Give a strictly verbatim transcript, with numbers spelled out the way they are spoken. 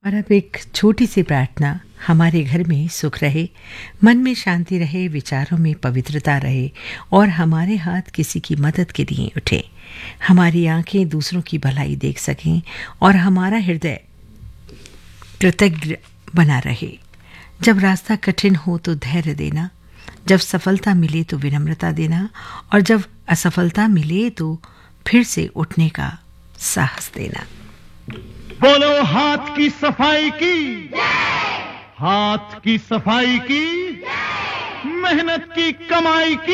और अब एक छोटी सी प्रार्थना। हमारे घर में सुख रहे, मन में शांति रहे, विचारों में पवित्रता रहे और हमारे हाथ किसी की मदद के लिए उठे, हमारी आंखें दूसरों की भलाई देख सकें और हमारा हृदय कृतज्ञ बना रहे। जब रास्ता कठिन हो तो धैर्य देना, जब सफलता मिले तो विनम्रता देना और जब असफलता मिले तो फिर से उठने का साहस देना। बोलो हाथ की सफाई की, हाथ की सफाई की, मेहनत की कमाई की।